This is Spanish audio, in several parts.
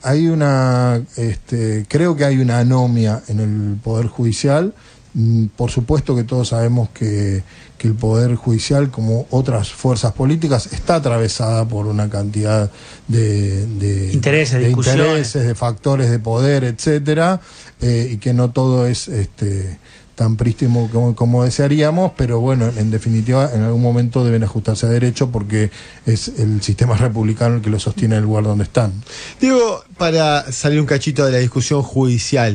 hay una, creo que hay una anomia en el Poder Judicial. Por supuesto que todos sabemos que el Poder Judicial, como otras fuerzas políticas, está atravesada por una cantidad de intereses, de factores de poder, etcétera, y que no todo es tan prístimo como desearíamos, pero bueno, en definitiva, en algún momento deben ajustarse a derecho porque es el sistema republicano el que lo sostiene en el lugar donde están. Digo, para salir un cachito de la discusión judicial,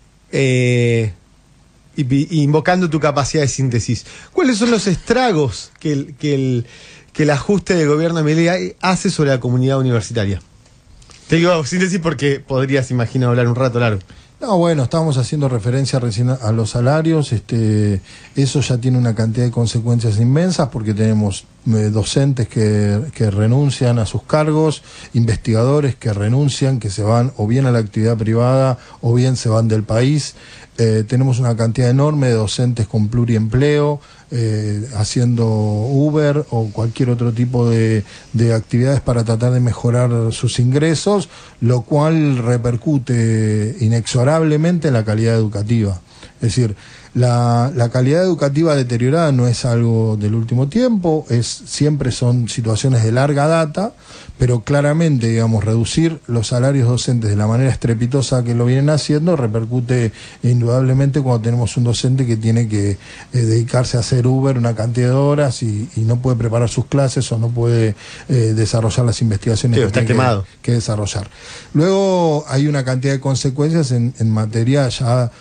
invocando tu capacidad de síntesis, ¿cuáles son los estragos que el ajuste del gobierno de Milei hace sobre la comunidad universitaria? Te digo síntesis porque podrías, imagino, hablar un rato largo. No, bueno, estábamos haciendo referencia recién a los salarios. Eso ya tiene una cantidad de consecuencias inmensas porque tenemos docentes que renuncian a sus cargos, investigadores que renuncian, que se van o bien a la actividad privada o bien se van del país. Tenemos una cantidad enorme de docentes con pluriempleo, haciendo Uber o cualquier otro tipo de actividades para tratar de mejorar sus ingresos, lo cual repercute inexorablemente en la calidad educativa. Es decir, la calidad educativa deteriorada no es algo del último tiempo, siempre son situaciones de larga data, pero claramente, digamos, reducir los salarios docentes de la manera estrepitosa que lo vienen haciendo repercute indudablemente cuando tenemos un docente que tiene que dedicarse a hacer Uber una cantidad de horas y no puede preparar sus clases o no puede desarrollar las investigaciones que desarrollar. Luego hay una cantidad de consecuencias en materia ya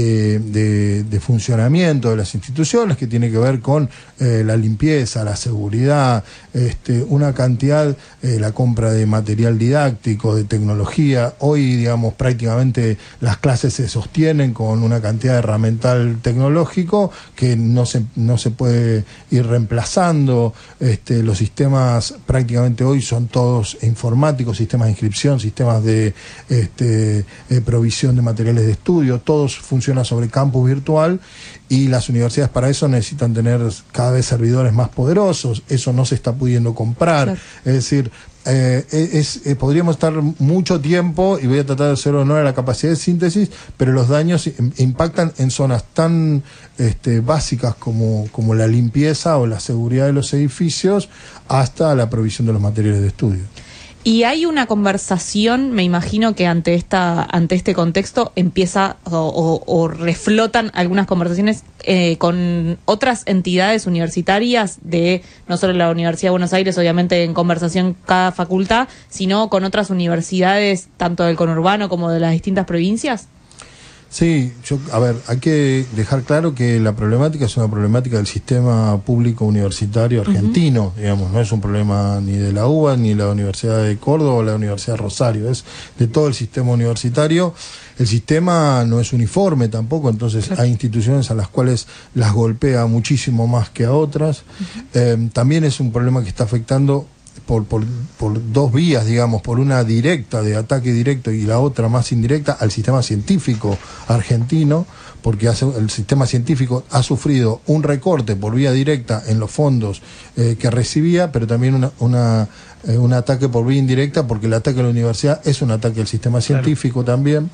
de funcionamiento de las instituciones que tiene que ver con la limpieza, la seguridad, una cantidad, la compra de material didáctico, de tecnología. Hoy, digamos, prácticamente las clases se sostienen con una cantidad de herramental tecnológico que no se puede ir reemplazando. Los sistemas prácticamente hoy son todos informáticos, sistemas de inscripción, sistemas de provisión de materiales de estudio, todos funcionan sobre campus virtual y las universidades para eso necesitan tener cada vez servidores más poderosos. Eso no se está pudiendo comprar. Claro. Es decir, podríamos estar mucho tiempo, y voy a tratar de hacer honor a la capacidad de síntesis, pero los daños impactan en zonas tan básicas como la limpieza o la seguridad de los edificios hasta la provisión de los materiales de estudio. Y hay una conversación, me imagino que ante este contexto empieza o reflotan algunas conversaciones con otras entidades universitarias de no solo la Universidad de Buenos Aires, obviamente en conversación cada facultad, sino con otras universidades tanto del conurbano como de las distintas provincias. Sí, hay que dejar claro que la problemática es una problemática del sistema público universitario argentino, digamos, no es un problema ni de la UBA, ni de la Universidad de Córdoba o la Universidad de Rosario, es de todo el sistema universitario. El sistema no es uniforme tampoco, entonces hay instituciones a las cuales las golpea muchísimo más que a otras. También es un problema que está afectando por dos vías, digamos, por una directa, de ataque directo, y la otra más indirecta, al sistema científico argentino, porque el sistema científico ha sufrido un recorte por vía directa en los fondos que recibía, pero también un ataque por vía indirecta, porque el ataque a la universidad es un ataque al sistema científico también.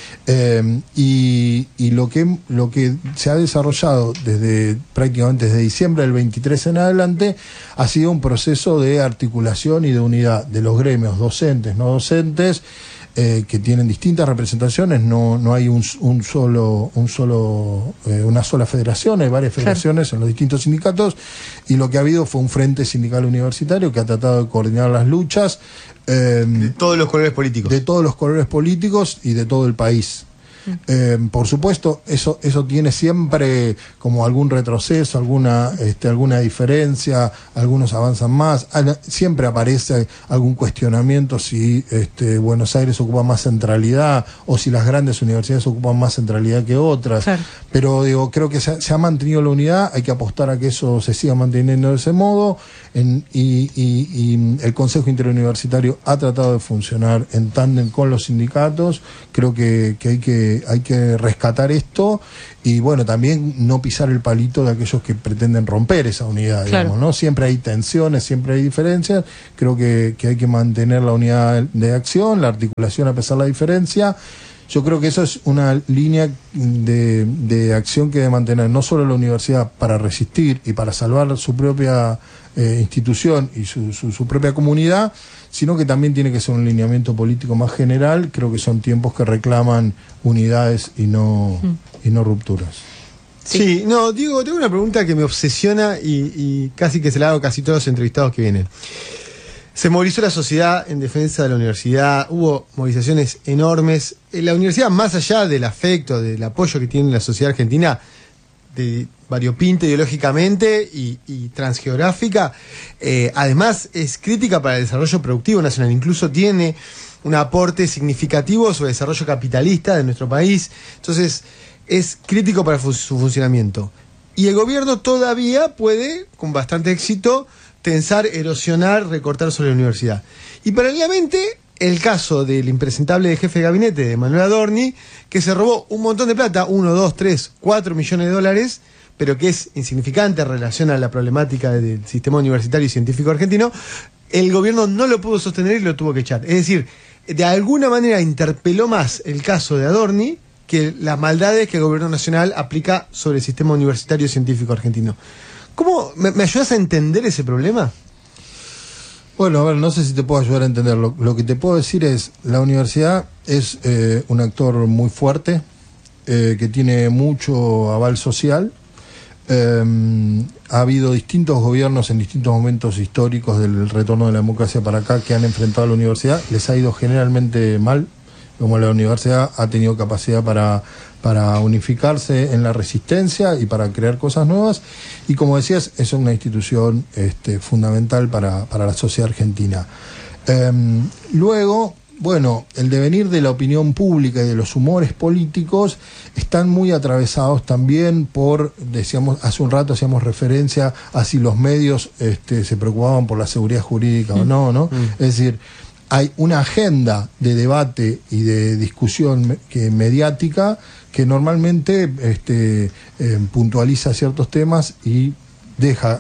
Y lo que se ha desarrollado prácticamente desde diciembre del 23 en adelante ha sido un proceso de articulación y de unidad de los gremios docentes, no docentes, que tienen distintas representaciones. No hay una sola federación, hay varias federaciones en los distintos sindicatos, y lo que ha habido fue un frente sindical universitario que ha tratado de coordinar las luchas de todos los colores políticos. De todos los colores políticos y de todo el país. Por supuesto, eso tiene siempre como algún retroceso, alguna diferencia, algunos avanzan más, siempre aparece algún cuestionamiento si Buenos Aires ocupa más centralidad o si las grandes universidades ocupan más centralidad que otras. Claro. Pero creo que se ha mantenido la unidad, hay que apostar a que eso se siga manteniendo de ese modo, y el Consejo Interuniversitario ha tratado de funcionar en tándem con los sindicatos. Creo que hay que hay que rescatar esto y bueno, también no pisar el palito de aquellos que pretenden romper esa unidad, Claro. digamos, ¿no? Siempre hay tensiones, siempre hay diferencias, creo que hay que mantener la unidad de acción, la articulación a pesar de la diferencia. Yo creo que eso es una línea de acción que debe mantener no solo la universidad para resistir y para salvar su propia institución y su propia comunidad, sino que también tiene que ser un lineamiento político más general. Creo que son tiempos que reclaman unidades y no rupturas. Sí, no, Diego, tengo una pregunta que me obsesiona y casi que se la hago a casi todos los entrevistados que vienen. Se movilizó la sociedad en defensa de la universidad, hubo movilizaciones enormes. La universidad, más allá del afecto, del apoyo que tiene la sociedad argentina, de variopinta ideológicamente y transgeográfica, además es crítica para el desarrollo productivo nacional, incluso tiene un aporte significativo sobre el desarrollo capitalista de nuestro país, entonces es crítico para su funcionamiento. Y el gobierno todavía puede, con bastante éxito, tensar, erosionar, recortar sobre la universidad. Y paralelamente, el caso del impresentable jefe de gabinete de Manuel Adorni, que se robó un montón de plata, 1, 2, 3, 4 millones de dólares, pero que es insignificante en relación a la problemática del sistema universitario y científico argentino, el gobierno no lo pudo sostener y lo tuvo que echar. Es decir, de alguna manera interpeló más el caso de Adorni que las maldades que el gobierno nacional aplica sobre el sistema universitario y científico argentino. ¿Cómo me ayudas a entender ese problema? Bueno, a ver, no sé si te puedo ayudar a entenderlo. Lo que te puedo decir es, la universidad es un actor muy fuerte, que tiene mucho aval social. Ha habido distintos gobiernos en distintos momentos históricos del retorno de la democracia para acá que han enfrentado a la universidad. Les ha ido generalmente mal, como la universidad ha tenido capacidad para unificarse en la resistencia y para crear cosas nuevas, y como decías, es una institución fundamental para la sociedad argentina. Luego, bueno, el devenir de la opinión pública y de los humores políticos están muy atravesados también por, decíamos, hace un rato hacíamos referencia a si los medios se preocupaban por la seguridad jurídica o no, ¿no? Es decir, hay una agenda de debate y de discusión mediática que normalmente puntualiza ciertos temas y deja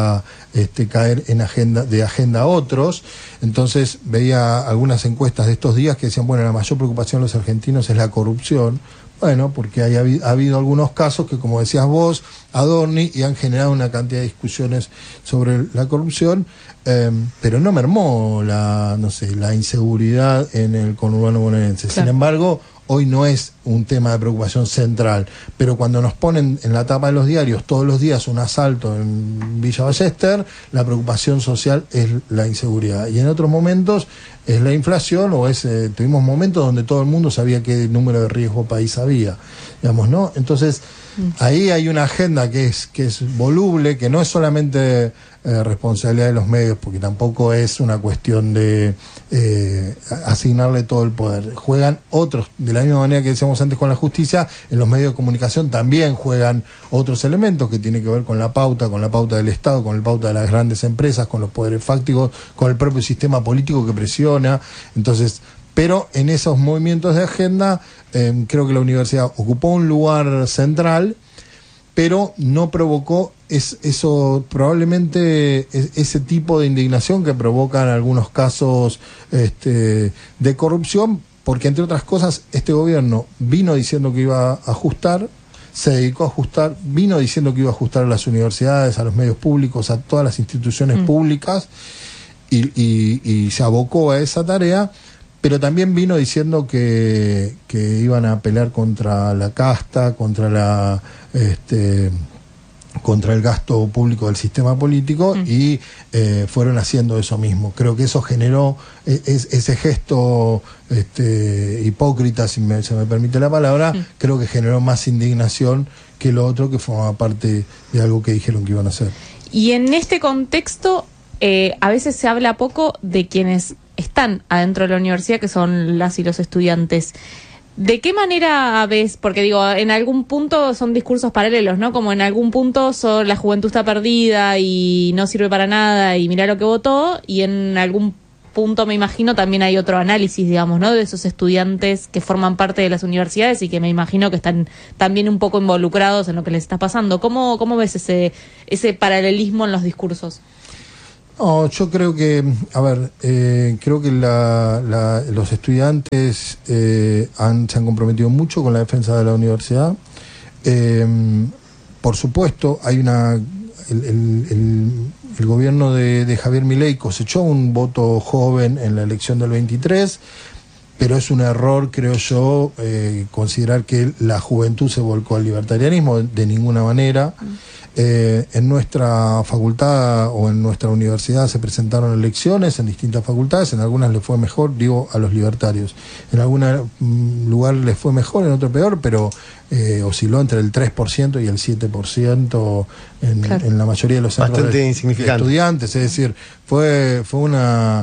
caer en agenda a otros. Entonces veía algunas encuestas de estos días que decían, bueno, la mayor preocupación de los argentinos es la corrupción. Bueno, porque ha habido algunos casos que, como decías vos, Adorni, y han generado una cantidad de discusiones sobre la corrupción, pero no mermó la inseguridad en el conurbano bonaerense. Claro. Sin embargo, hoy no es un tema de preocupación central, pero cuando nos ponen en la tapa de los diarios todos los días un asalto en Villa Ballester, la preocupación social es la inseguridad. Y en otros momentos es la inflación, o tuvimos momentos donde todo el mundo sabía qué número de riesgo país había, digamos, ¿no? Entonces, ahí hay una agenda que es voluble, que no es solamente responsabilidad de los medios, porque tampoco es una cuestión de asignarle todo el poder. Juegan otros, de la misma manera que decíamos antes con la justicia, en los medios de comunicación también juegan otros elementos que tienen que ver con la pauta del Estado, con la pauta de las grandes empresas, con los poderes fácticos, con el propio sistema político que presiona. Entonces, pero en esos movimientos de agenda, creo que la universidad ocupó un lugar central, pero no provocó eso probablemente ese tipo de indignación que provocan algunos casos de corrupción, porque entre otras cosas este gobierno vino diciendo que iba a ajustar, se dedicó a ajustar, vino diciendo que iba a ajustar a las universidades, a los medios públicos, a todas las instituciones públicas, y se abocó a esa tarea, pero también vino diciendo que iban a pelear contra la casta, contra el gasto público del sistema político, y fueron haciendo eso mismo. Creo que eso generó ese gesto hipócrita, si se me permite la palabra, creo que generó más indignación que lo otro que formaba parte de algo que dijeron que iban a hacer. Y en este contexto, a veces se habla poco de quienes están adentro de la universidad, que son las y los estudiantes. ¿De qué manera ves? Porque digo, en algún punto son discursos paralelos, ¿no? Como en algún punto la juventud está perdida y no sirve para nada y mirá lo que votó, y en algún punto, me imagino, también hay otro análisis, digamos, ¿no? De esos estudiantes que forman parte de las universidades y que me imagino que están también un poco involucrados en lo que les está pasando. ¿Cómo ves ese paralelismo en los discursos? No, yo creo que, creo que los estudiantes se han comprometido mucho con la defensa de la universidad. Por supuesto, hay el gobierno de Javier Milei cosechó un voto joven en la elección del 23, pero es un error, creo yo, considerar que la juventud se volcó al libertarianismo, de ninguna manera. En nuestra facultad o en nuestra universidad se presentaron elecciones en distintas facultades, en algunas les fue mejor, digo, a los libertarios. En algún lugar les fue mejor, en otro peor, pero osciló entre el 3% y el 7% en la mayoría de los centros bastante de insignificante. Estudiantes. Es decir, fue una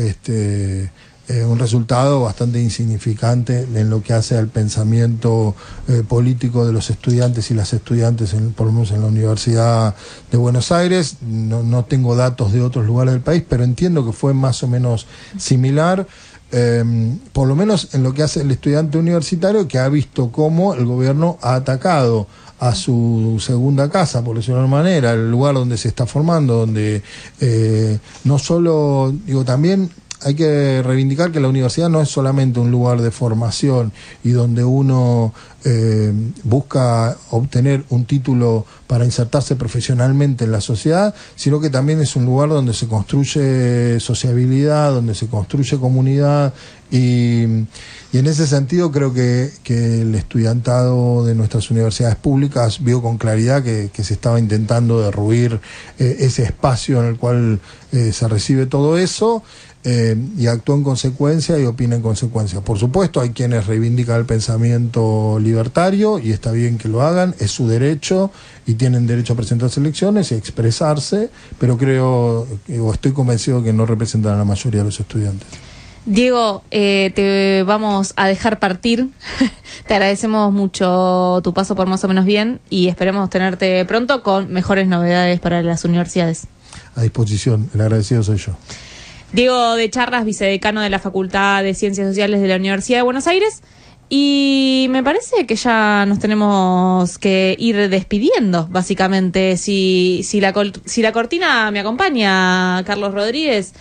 un resultado bastante insignificante en lo que hace al pensamiento político de los estudiantes y las estudiantes, por lo menos en la Universidad de Buenos Aires. No tengo datos de otros lugares del país, pero entiendo que fue más o menos similar. Por lo menos en lo que hace el estudiante universitario, que ha visto cómo el gobierno ha atacado a su segunda casa, por decirlo de alguna manera, el lugar donde se está formando, donde no solo, digo, también hay que reivindicar que la universidad no es solamente un lugar de formación y donde uno busca obtener un título para insertarse profesionalmente en la sociedad, sino que también es un lugar donde se construye sociabilidad, donde se construye comunidad, y en ese sentido creo que el estudiantado de nuestras universidades públicas vio con claridad que se estaba intentando derruir ese espacio en el cual se recibe todo eso. Y actuó en consecuencia y opina en consecuencia. Por supuesto, hay quienes reivindican el pensamiento libertario y está bien que lo hagan, es su derecho y tienen derecho a presentarse elecciones y a expresarse, pero estoy convencido que no representan a la mayoría de los estudiantes. Diego, te vamos a dejar partir. Te agradecemos mucho tu paso por Más o Menos Bien y esperemos tenerte pronto con mejores novedades para las universidades. A disposición, el agradecido soy yo. Diego de Charras, vicedecano de la Facultad de Ciencias Sociales de la Universidad de Buenos Aires. Y me parece que ya nos tenemos que ir despidiendo, básicamente. Si la cortina me acompaña, Carlos Rodríguez.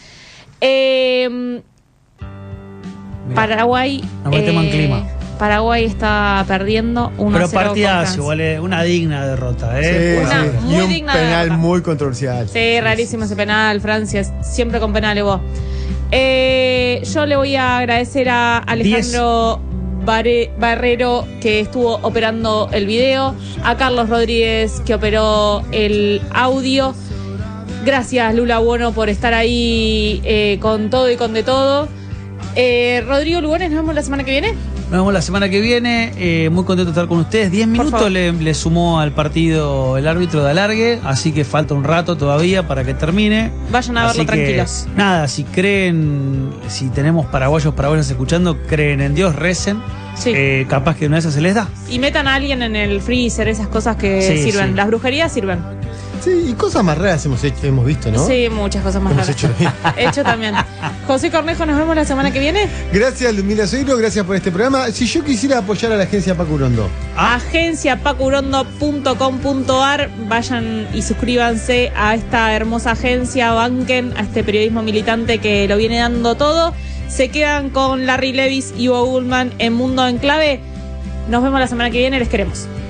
Paraguay. No metemos en clima. Paraguay está perdiendo 1-0. Pero partidazo, igual, una digna derrota, ¿eh? Sí, muy y un digna de penal derrota. muy controversial. Sí, rarísimo ese penal, Francia, siempre con penales vos. Yo le voy a agradecer a Alejandro Barrero, que estuvo operando el video, a Carlos Rodríguez, que operó el audio. Gracias, Lula Buono, por estar ahí con todo y con de todo. Rodrigo Lugones, nos vemos la semana que viene. Nos vemos la semana que viene. Muy contento de estar con ustedes. 10 minutos le sumó al partido el árbitro de alargue, así que falta un rato todavía para que termine. Vayan a verlo tranquilos. Nada, si tenemos paraguayos escuchando, creen en Dios, recen. Sí. Capaz que una de esas se les da. Y metan a alguien en el freezer, esas cosas que sirven. Sí. Las brujerías sirven. Sí, y cosas más raras hemos visto, ¿no? Sí, muchas cosas más Hemos raras. Hecho también. José Cornejo, nos vemos la semana que viene. Gracias, Ludmila Soiro, gracias por este programa. Si yo quisiera apoyar a la agencia Paco Urondo. Agenciapacurondo.com.ar. Vayan y suscríbanse a esta hermosa agencia, banquen a este periodismo militante que lo viene dando todo. Se quedan con Larry Levis y Hugo Gullman en Mundo en Clave. Nos vemos la semana que viene, les queremos.